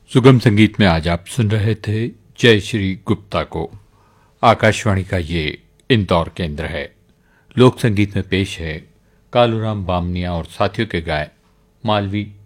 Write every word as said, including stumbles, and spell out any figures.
सुगम संगीत में आज आप सुन रहे थे जय श्री गुप्ता को। आकाशवाणी का ये इंदौर केंद्र है। लोक संगीत में पेश है कालूराम बामनिया और साथियों के गाए मालवी